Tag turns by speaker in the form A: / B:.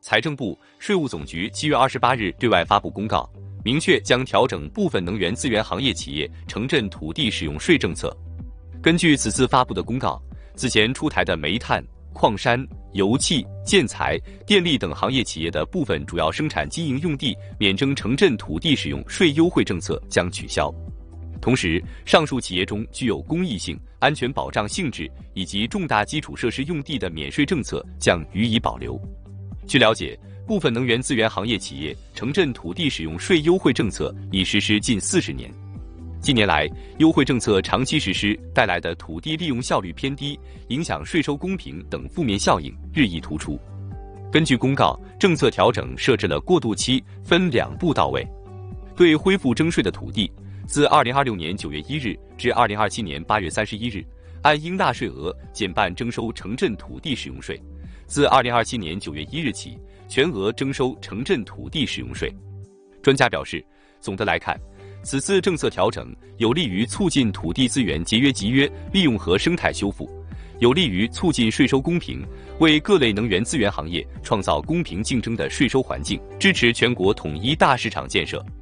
A: 财政部、税务总局7月28日对外发布公告，明确将调整部分能源资源行业企业城镇土地使用税政策。根据此次发布的公告，此前出台的煤炭、矿山、油气、建材、电力等行业企业的部分主要生产经营用地免征城镇土地使用税优惠政策将取消。同时，上述企业中具有公益性、安全保障性质以及重大基础设施用地的免税政策将予以保留。据了解，部分能源资源行业企业城镇土地使用税优惠政策已实施近40年。近年来，优惠政策长期实施带来的土地利用效率偏低、影响税收公平等负面效应日益突出。根据公告，政策调整设置了过渡期，分2步到位。对恢复征税的土地，自2026年9月1日至2027年8月31日，按应纳税额减半征收城镇土地使用税。自2027年9月1日起，全额征收城镇土地使用税。专家表示，总的来看，此次政策调整有利于促进土地资源节约集约利用和生态修复，有利于促进税收公平，为各类能源资源行业创造公平竞争的税收环境，支持全国统一大市场建设。